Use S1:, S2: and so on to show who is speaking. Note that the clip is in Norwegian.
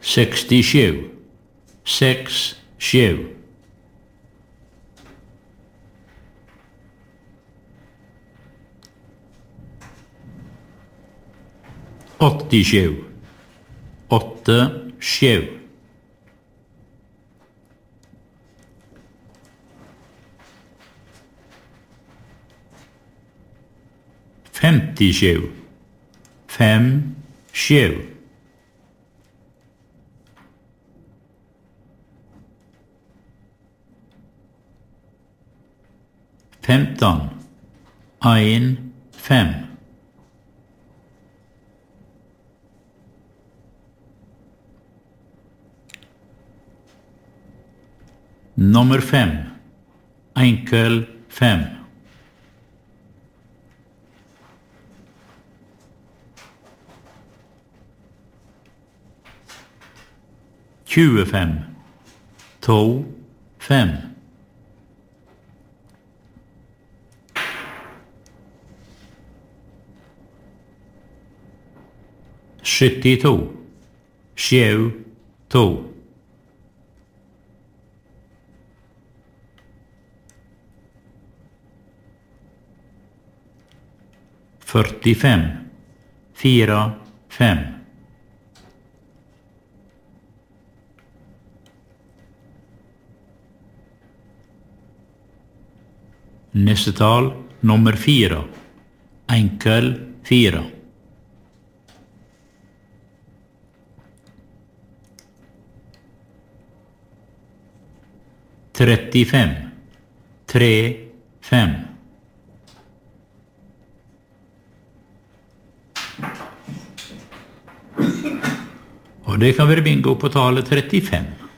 S1: 67, 67. 87, 87. 57, 57. 15, 1, 5. Nummer 5, enkel 5. 25, 2, 5. 72, 7, 2. 45, 4, 5. 4, nummer 4, enkel 4. 35, 3, 5. Og det kan være bingo på tallet 35.